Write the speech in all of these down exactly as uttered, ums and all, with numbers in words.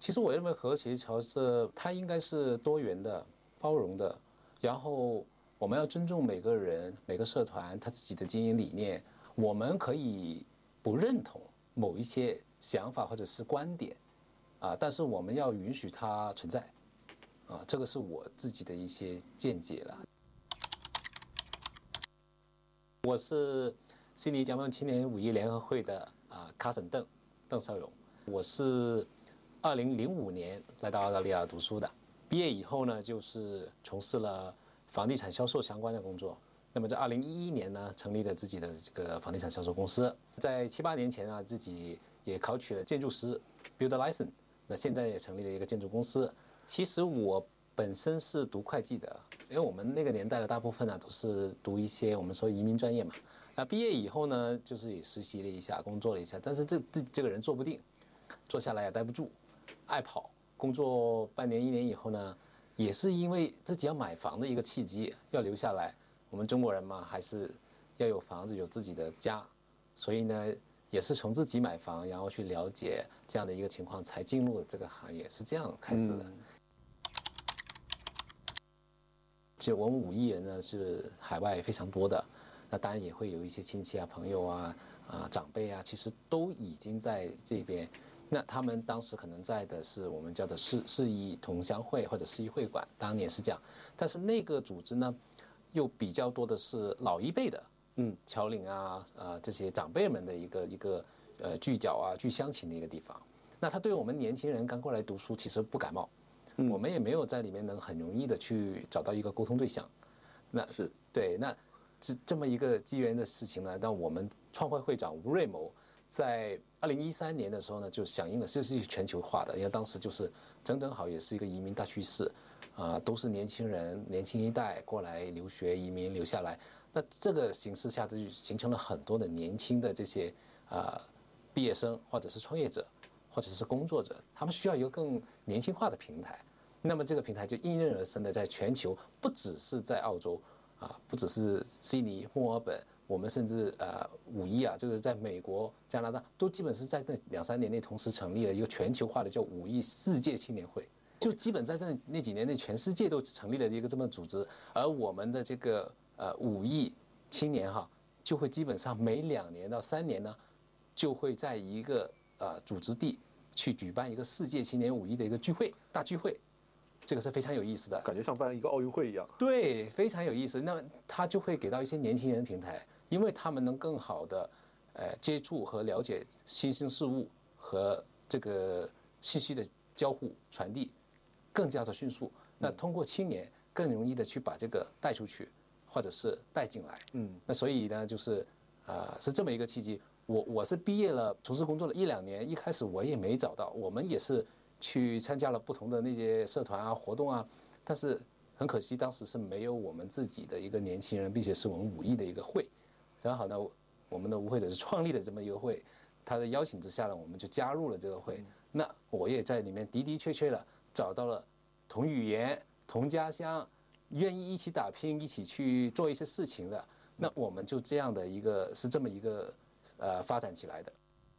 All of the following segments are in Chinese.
其实我认为和谐桥是它应该是多元的、包容的，然后我们要尊重每个人、每个社团他自己的经营理念。我们可以不认同某一些想法或者是观点，啊，但是我们要允许它存在，啊，这个是我自己的一些见解了。我是悉尼江梦青年五一联合会的啊卡森邓邓少勇，我是二零零五年来到澳大利亚读书的，毕业以后呢，就是从事了房地产销售相关的工作。那么在二零一一年呢，成立了自己的这个房地产销售公司。在七八年前啊，自己也考取了建筑师 Builder License， 那现在也成立了一个建筑公司。其实我本身是读会计的，因为我们那个年代的大部分呢、啊、都是读一些我们说移民专业嘛。那毕业以后呢，就是也实习了一下，工作了一下，但是这这这个人坐不定，坐下来也待不住，爱跑。工作半年一年以后呢，也是因为自己要买房的一个契机，要留下来。我们中国人嘛，还是要有房子，有自己的家，所以呢，也是从自己买房，然后去了解这样的一个情况，才进入这个行业，是这样开始的。嗯、其实我们五亿人呢是海外非常多的，那当然也会有一些亲戚啊、朋友啊、啊长辈啊，其实都已经在这边。那他们当时可能在的是我们叫的市市议同乡会或者市议会馆，当年是这样，但是那个组织呢，又比较多的是老一辈的，嗯，侨领啊，呃，这些长辈们的一个一个呃聚角啊、聚乡情的一个地方。那他对我们年轻人刚过来读书，其实不感冒，嗯，我们也没有在里面能很容易的去找到一个沟通对象。那是对，那这这么一个机缘的事情呢，那我们创会会长吴瑞谋在二零一三年的时候呢，就响应了，这是全球化的，因为当时就是正正好也是一个移民大趋势。啊、呃，都是年轻人，年轻一代过来留学、移民留下来。那这个形势下，就形成了很多的年轻的这些啊、呃、毕业生，或者是创业者，或者是工作者，他们需要一个更年轻化的平台。那么这个平台就应运而生的，在全球，不只是在澳洲啊，不只是悉尼、墨尔本，我们甚至呃五一啊，就是在美国、加拿大，都基本是在那两三年内同时成立了一个全球化的叫五一世界青年会。就基本在那那几年内，全世界都成立了一个这么组织，而我们的这个呃五亿青年哈，就会基本上每两年到三年呢，就会在一个呃组织地去举办一个世界青年五亿的一个聚会大聚会，这个是非常有意思的， 感觉像办一个奥运会一样。 对，非常有意思。那么他就会给到一些年轻人平台，因为他们能更好的呃接触和了解新兴事物和这个信息的交互传递。更加的迅速，那通过青年更容易的去把这个带出去，或者是带进来。嗯，那所以呢，就是呃是这么一个契机。我我是毕业了，从事工作了一两年，一开始我也没找到，我们也是去参加了不同的那些社团啊、活动啊，但是很可惜，当时是没有我们自己的一个年轻人，并且是我们五亿的一个会。正好呢，我们的吴会者是创立了这么一个会，他的邀请之下呢，我们就加入了这个会。那我也在里面的的确确了。找到了同语言、同家乡，愿意一起打拼、一起去做一些事情的，那我们就这样的一个是这么一个呃发展起来的。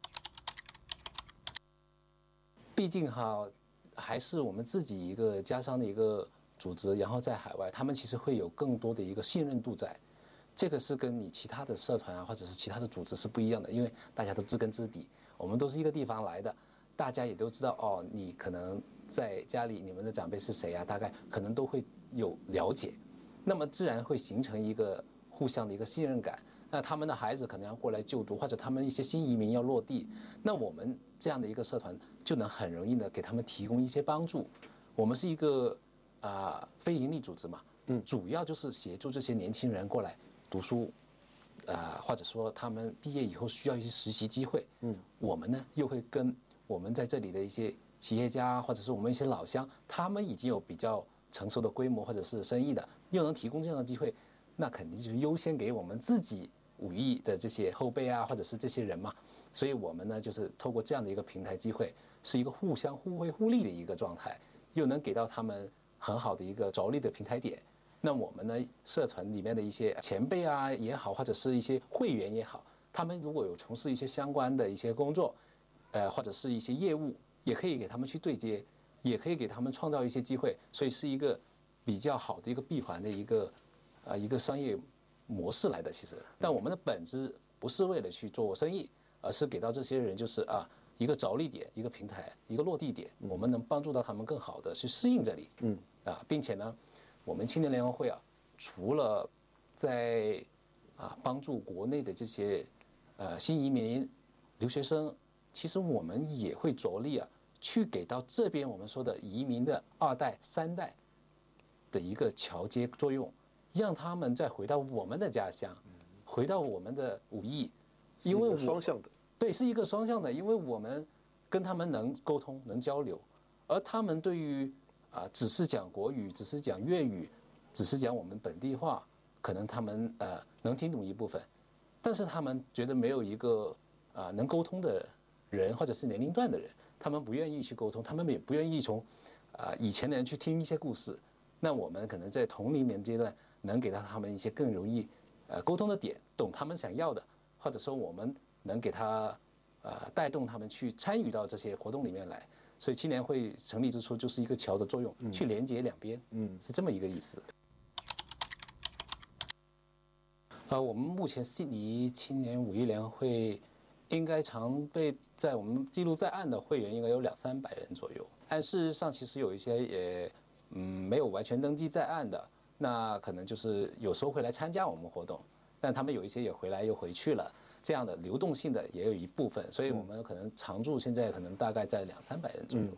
毕竟哈，还是我们自己一个家乡的一个组织，然后在海外，他们其实会有更多的一个信任度在。这个是跟你其他的社团啊，或者是其他的组织是不一样的，因为大家都知根知底，我们都是一个地方来的。大家也都知道哦，你可能在家里，你们的长辈是谁啊？大概可能都会有了解，那么自然会形成一个互相的一个信任感。那他们的孩子可能要过来就读，或者他们一些新移民要落地，那我们这样的一个社团就能很容易的给他们提供一些帮助。我们是一个啊、呃、非营利组织嘛，嗯，主要就是协助这些年轻人过来读书。啊、呃，或者说他们毕业以后需要一些实习机会，嗯，我们呢又会跟我们在这里的一些企业家，或者是我们一些老乡，他们已经有比较成熟的规模或者是生意的，又能提供这样的机会，那肯定就是优先给我们自己五亿的这些后辈啊，或者是这些人嘛。所以我们呢，就是透过这样的一个平台机会，是一个互相互惠互利的一个状态，又能给到他们很好的一个着力的平台点。那我们呢，社团里面的一些前辈啊也好，或者是一些会员也好，他们如果有从事一些相关的一些工作，呃，或者是一些业务也可以给他们去对接，也可以给他们创造一些机会，所以是一个比较好的一个闭环的一个呃一个商业模式来的。其实，但我们的本质不是为了去做生意，而是给到这些人就是啊一个着力点，一个平台，一个落地点，我们能帮助到他们更好的去适应这里。嗯啊，并且呢，我们青年联合会啊，除了在啊帮助国内的这些呃新移民留学生，其实我们也会着力啊去给到这边我们说的移民的二代三代的一个桥接作用，让他们再回到我们的家乡，回到我们的武义，因为双向的， 对，是一个双向的，因为我们跟他们能沟通能交流，而他们对于啊只是讲国语，只是讲粤语，只是讲我们本地话，可能他们呃能听懂一部分，但是他们觉得没有一个啊能沟通的人或者是年龄段的人，他们不愿意去沟通，他们也不愿意从啊以前的人去听一些故事。那我们可能在同龄年阶段能给到他们一些更容易呃沟通的点，懂他们想要的，或者说我们能给他呃带动他们去参与到这些活动里面来。所以青年会成立之初就是一个桥的作用，去连接两边，嗯，是这么一个意思。呃，我们目前悉尼青年五一联合会应该常被在我们记录在案的会员应该有两三百人左右，但事实上其实有一些也嗯没有完全登记在案的，那可能就是有时候会来参加我们活动，但他们有一些也回来又回去了。这样的流动性的也有一部分，所以我们可能常驻现在可能大概在两三百人左右。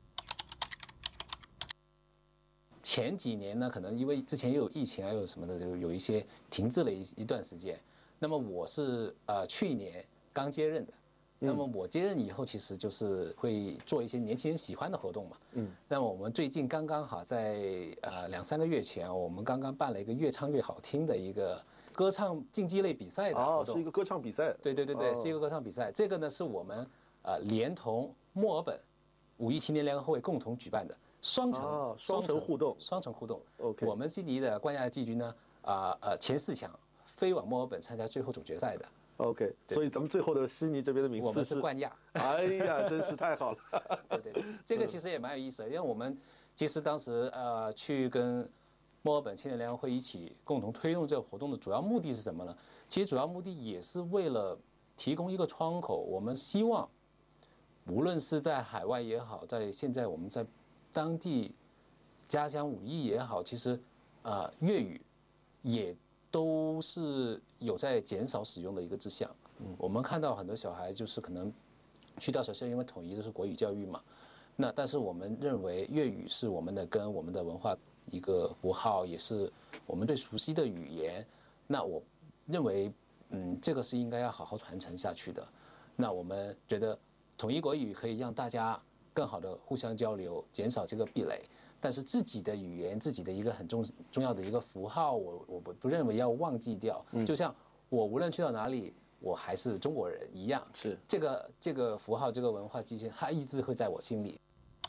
前几年呢，可能因为之前又有疫情啊，又有什么的，就有一些停滞了一一段时间。那么我是呃去年刚接任的，那么我接任以后，其实就是会做一些年轻人喜欢的活动嘛。嗯。那么我们最近刚刚好在呃两三个月前，我们刚刚办了一个越唱越好听的一个歌唱竞技类比赛的活动。 哦，是一个歌唱比赛。 对对对对，是一个歌唱比赛。这个呢是我们呃连同墨尔本五一青年联合会共同举办的双城、 哦、双城互动。 双城互动。 OK。 我们悉尼的冠亚季军呢，啊 呃, 呃前四强飞往墨尔本参加最后总决赛的。 OK， 所以咱们最后的悉尼这边的名次是我们是冠亚。 哎呀，真是太好了。 对对，这个其实也蛮有意思的，因为我们其实当时呃去跟墨尔本青年联合会一起共同推动这个活动的主要目的是什么呢？其实主要目的也是为了提供一个窗口，我们希望无论是在海外也好，在现在我们在当地家乡武艺也好，其实呃粤语也都是有在减少使用的一个迹象。嗯，我们看到很多小孩就是可能去到学校，因为统一都是国语教育嘛，那但是我们认为粤语是我们的根，我们的文化一个符号，也是我们最熟悉的语言。那我认为，嗯，这个是应该要好好传承下去的。那我们觉得统一国语可以让大家更好的互相交流，减少这个壁垒。但是自己的语言，自己的一个很重重要的一个符号，我我不认为要忘记掉。就像我无论去到哪里，我还是中国人一样。 是这个这个符号，这个文化基线，它一直会在我心里。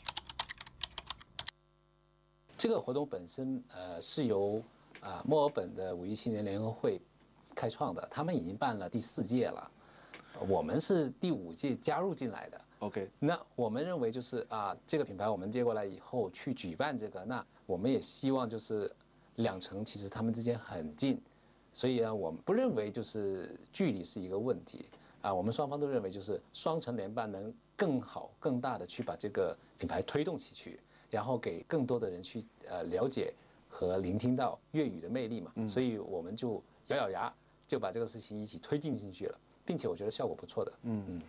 这个活动本身，呃，是由啊、呃、墨尔本的五一青年联合会开创的，他们已经办了第四届了，我们是第五届加入进来的。 OK， 那我们认为就是啊，这个品牌我们接过来以后去举办这个，那我们也希望就是两城其实他们之间很近，所以呢，我们不认为就是距离是一个问题啊，我们双方都认为就是双城联办能更好、更大的去把这个品牌推动起去。然后给更多的人去呃了解和聆听到粤语的魅力嘛，所以我们就咬咬牙就把这个事情一起推进进去了，并且我觉得效果不错的。嗯嗯。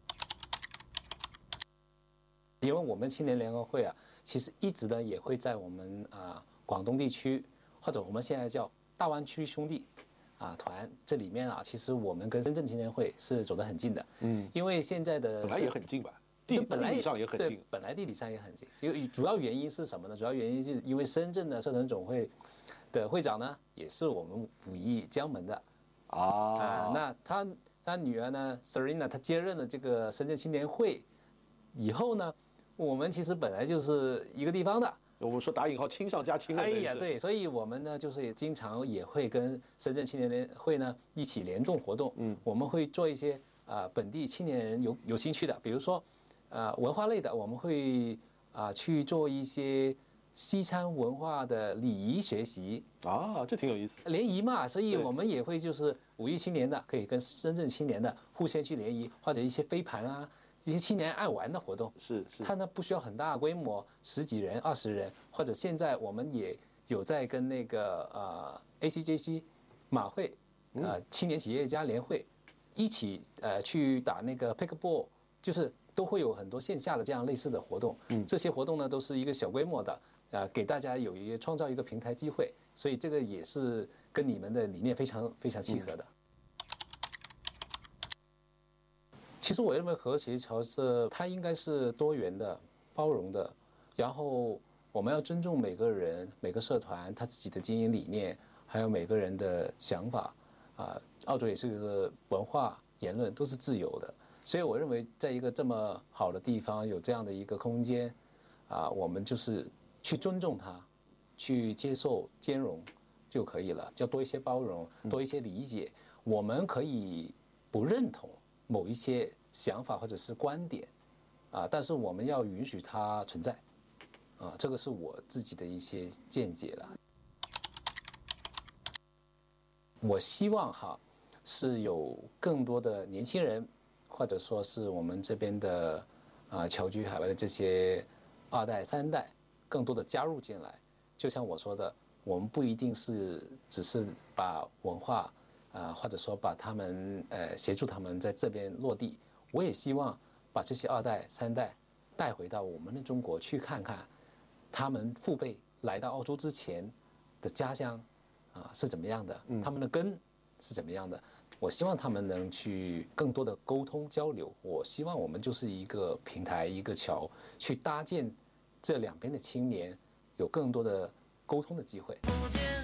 因为我们青年联合会啊，其实一直呢也会在我们啊广东地区或者我们现在叫大湾区兄弟啊团这里面啊，其实我们跟深圳青年会是走得很近的。嗯，因为现在的本来也很近吧。地本来地理上也很近， 本来地理上也很近。因为主要原因是什么呢？主要原因就是因为深圳的社团总会的会长呢，也是我们武义江门的啊、呃。那他他女儿呢 ，Serena， 她接任了这个深圳青年会以后呢，我们其实本来就是一个地方的。 我们说打引号亲上加亲了。 哎呀，对，所以我们呢就是也经常也会跟深圳青年联会呢一起联动活动。嗯，我们会做一些啊、呃、本地青年人有有兴趣的，比如说。 呃文化类的，我们会啊、去做一些西餐文化的礼仪学习啊，这挺有意思。 联谊嘛，所以对我们也会就是五一青年的可以跟深圳青年的互相去联谊，或者一些飞盘啊，一些青年爱玩的活动。 是是， 它呢不需要很大的规模，十几人、二十人，或者现在我们也有在跟那个呃 A C J C 马会呃青年企业家联会一起呃去打那个 pickleball， 就是都会有很多线下的这样类似的活动。嗯，这些活动呢都是一个小规模的，呃，给大家有一个创造一个平台机会，所以这个也是跟你们的理念非常非常契合的。其实我认为和谐侨社它应该是多元的、包容的，然后我们要尊重每个人、每个社团他自己的经营理念，还有每个人的想法。啊，澳洲也是一个文化言论都是自由的，所以我认为在一个这么好的地方有这样的一个空间，啊，我们就是去尊重它，去接受兼容就可以了，要多一些包容，多一些理解。我们可以不认同某一些想法或者是观点，啊，但是我们要允许它存在，啊，这个是我自己的一些见解了。我希望哈是有更多的年轻人，或者说是我们这边的啊侨居海外的这些二代、三代，更多的加入进来。就像我说的，我们不一定是只是把文化啊，或者说把他们呃协助他们在这边落地，我也希望把这些二代、三代带回到我们的中国去看看，他们父辈来到澳洲之前的家乡啊是怎么样的，他们的根是怎么样的。我希望他们能去更多的沟通交流。我希望我们就是一个平台，一个桥，去搭建这两边的青年有更多的沟通的机会。